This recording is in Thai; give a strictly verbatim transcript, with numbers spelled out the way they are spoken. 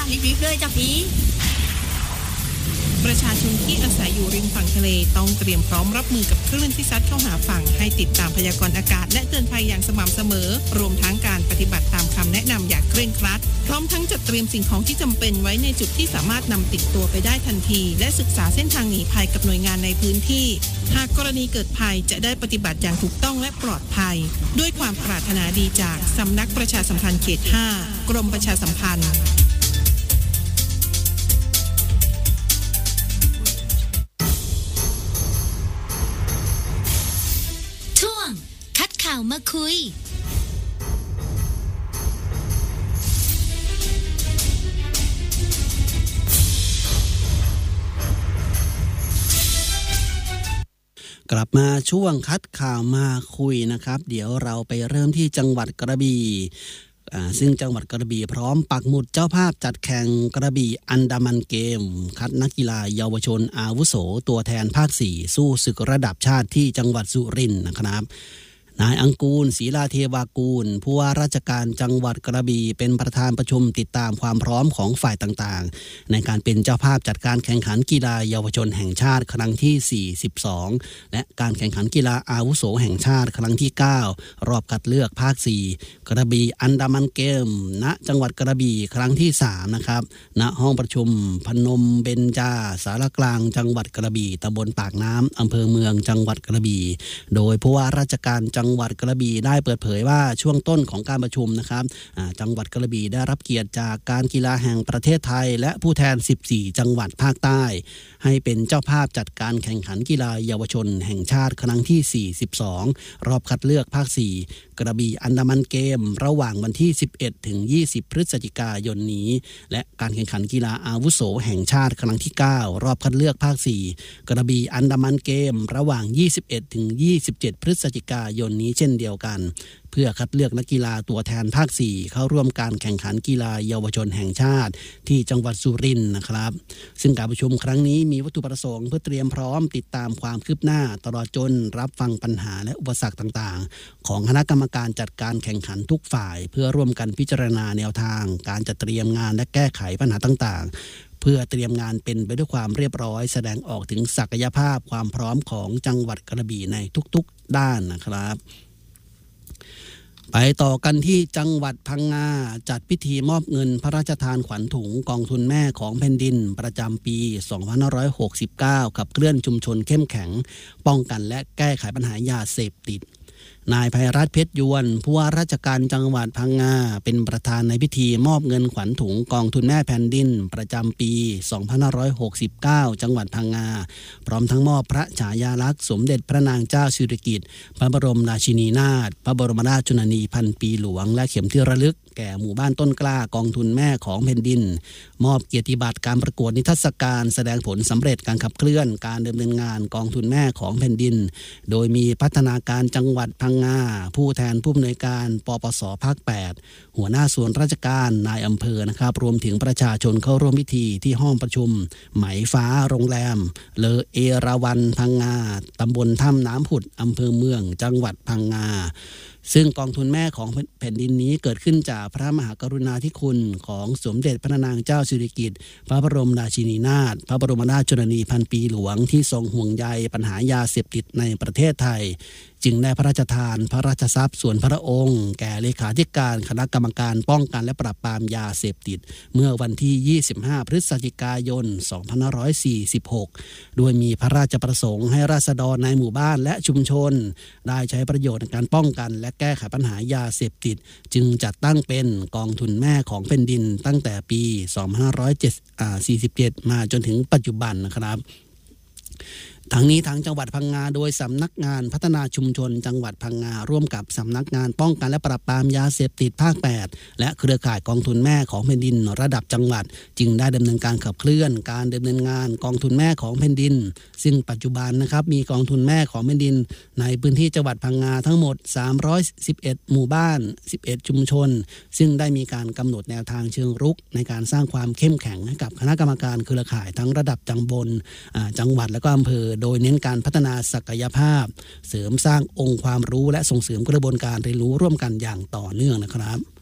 รีบๆเลยจ้ะพี่ประชาชนที่อาศัยอยู่ริมฝั่งทะเลต้องเตรียมพร้อมรับมือกับคลื่นที่ซัดเข้าหาฝั่งให้ติดตามพยากรณ์อากาศและเตือนภัยอย่างสม่ำเสมอรวมทั้งการปฏิบัติตามคำแนะนำอย่างเคร่งครัดพร้อมทั้งจัดเตรียมสิ่งของที่จำเป็นไว้ในจุดที่สามารถนำติดตัวไปได้ทันทีและศึกษาเส้นทางหนีภัยกับหน่วยงานในพื้นที่หากกรณีเกิดภัยจะได้ปฏิบัติอย่างถูกต้องและปลอดภัยด้วยความปรารถนาดีจากสำนักประชาสัมพันธ์เขตห้ากรมประชาสัมพันธ์ข่าวมาคุยกลับมาช่วงคัดข่าวมาคุยนะครับเดี๋ยวเราไปเริ่มที่จังหวัดกระบี่ซึ่งจังหวัดกระบี่พร้อมปักหมุดเจ้าภาพจัดแข่งกระบี่อันดามันเกมคัดนักกีฬาเยาวชนอาวุโสตัวแทนภาคสี่สู้ศึกระดับชาติที่จังหวัดสุรินทร์นะครับนายอังกูลศรีลาเทวากูลผู้ว่าราชการจังหวัดกระบี่เป็นประธานประชุมติดตามความพร้อมของฝ่ายต่างๆในการเป็นเจ้าภาพจัดการแข่งขันกีฬาเยาวชนแห่งชาติครั้งที่สี่สิบสองและการแข่งขันกีฬาอาวุโสแห่งชาติครั้งที่เก้ารอบคัดเลือกภาคสี่กระบี่อันดามันเกมณจังหวัดกระบี่ครั้งที่สามนะครับณห้องประชุมพนมเบญจาสารกลางจังหวัดกระบี่ตำบลปากน้ำอำเภอเมืองจังหวัดกระบี่โดยผู้ว่าราชการจังจังหวัดกระบี่ได้เปิดเผยว่าช่วงต้นของการประชุมนะครับจังหวัดกระบี่ได้รับเกียรติจากการกีฬาแห่งประเทศไทยและผู้แทนสิบสี่จังหวัดภาคใต้ให้เป็นเจ้าภาพจัดการแข่งขันกีฬาเยาวชนแห่งชาติครั้งที่สี่สิบสองรอบคัดเลือกภาคสี่กระบี่อันดามันเกมระหว่างวันที่สิบเอ็ดถึงยี่สิบพฤศจิกายนนี้และการแข่งขันกีฬาอาวุโสแห่งชาติครั้งที่เก้ารอบคัดเลือกภาคสี่กระบี่อันดามันเกมระหว่างยี่สิบเอ็ดถึงยี่สิบเจ็ดพฤศจิกายนนี้เช่นเดียวกันเพื่อคัดเลือกนักกีฬาตัวแทนภาคสี่เข้าร่วมการแข่งขันกีฬาเยาวชนแห่งชาติที่จังหวัดสุรินทร์นะครับซึ่งการประชุมครั้งนี้มีวัตถุประสงค์เพื่อเตรียมพร้อมติดตามความคืบหน้าตลอดจนรับฟังปัญหาและอุปสรรคต่างๆของคณะกรรมการจัดการแข่งขันทุกฝ่ายเพื่อร่วมกันพิจารณาแนวทางการจัดเตรียมงานและแก้ไขปัญหาต่างๆเพื่อเตรียมงานเป็นไปด้วยความเรียบร้อยแสดงออกถึงศักยภาพความพร้อมของจังหวัดกระบี่ในทุกๆด้านนะครับไปต่อกันที่จังหวัดพังงาจัดพิธีมอบเงินพระราชทานขวัญถุงกองทุนแม่ของแผ่นดินประจำปีสองพันห้าร้อยหกสิบเก้าขับเคลื่อนชุมชนเข้มแข็งป้องกันและแก้ไขปัญหายาเสพติดนายไพรัตน์เพชรยวนผู้ว่าราชการจังหวัดพังงาเป็นประธานในพิธีมอบเงินขวัญถุงกองทุนแม่แผ่นดินประจำปีสองพันห้าร้อยหกสิบเก้าจังหวัดพังงาพร้อมทั้งมอบพระฉายาลักษณ์สมเด็จพระนางเจ้าสิริกิติ์พระบรมราชินีนาถพระบรมราชชนนีพันปีหลวงและเข็มที่ระลึกแก่หมู่บ้านต้นกล้ากองทุนแม่ของแผ่นดินมอบเกียรติบัตรการประกวดนิทรรศการแสดงผลสำเร็จการขับเคลื่อนการดำเนินงานกองทุนแม่ของแผ่นดินโดยมีพัฒนาการจังหวัดพังงาผู้แทนผู้อำนวยการปปสภาคแปดหัวหน้าส่วนราชการนายอำเภอนะครับรวมถึงประชาชนเข้าร่วมพิธีที่ห้องประชุมไหมฟ้าโรงแรมเลอเอราวัณพังงาตำบลถ้ำน้ำผุดอำเภอเมืองจังหวัดพังงาซึ่งกองทุนแม่ของแผ่นดินนี้เกิดขึ้นจากพระมหากรุณาธิคุณของสมเด็จพระนางเจ้าสิริกิติ์พระบรมราชินีนาถพระบรมราชชนนีพันปีหลวงที่ทรงห่วงใยปัญหายาเสพติดในประเทศไทยจึงได้พระราชทานพระราชทรัพย์ส่วนพระองค์แก่เลขาธิการคณะกรรมการป้องกันและปราบปรามยาเสพติดเมื่อวันที่ยี่สิบห้าพฤศจิกายนสองพันห้าร้อยสี่สิบหกโดยมีพระราชประสงค์ให้ราษฎรในหมู่บ้านและชุมชนได้ใช้ประโยชน์ในการป้องกันและแก้ไขปัญหายาเสพติดจึงจัดตั้งเป็นกองทุนแม่ของแผ่นดินตั้งแต่ปีสองพันห้าร้อยสี่สิบเจ็ดมาจนถึงปัจจุบันนะครับทั้งนี้ทางจังหวัดพังงาโดยสำนักงานพัฒนาชุมชนจังหวัดพังงาร่วมกับสำนักงานป้องกันและปราบปรามยาเสพติดภาคแปดและเครือข่ายกองทุนแม่ของแผ่นดินระดับจังหวัดจึงได้ดำเนินการขับเคลื่อนการดำเนินงานกองทุนแม่ของแผ่นดินซึ่งปัจจุบันนะครับมีกองทุนแม่ของแผ่นดินในพื้นที่จังหวัดพังงาทั้งหมดสามร้อยสิบเอ็ดหมู่บ้านสิบเอ็ดชุมชนซึ่งได้มีการกำหนดแนวทางเชิงรุกในการสร้างความเข้มแข็งให้กับคณะกรรมการเครือข่ายทั้งระดับจังหวัดจังหวัดและก็อำเภอโดยเน้นการพัฒนาศักยภาพเสริมสร้างองค์ความรู้และส่งเสริมกระบวนการเรียนรู้ร่วมกันอย่างต่อเนื่องนะครับ